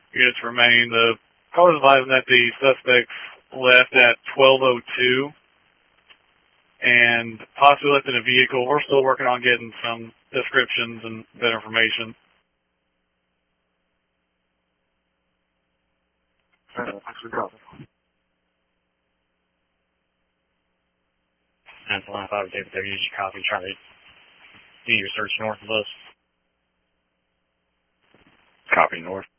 units remain. The call is advising that the suspects left at 12:02 and possibly left in a vehicle. We're still working on getting some descriptions and that information. Thanks for dropping. That's the line 5 David W. Use your copy. Try to do your search north of us. Copy north.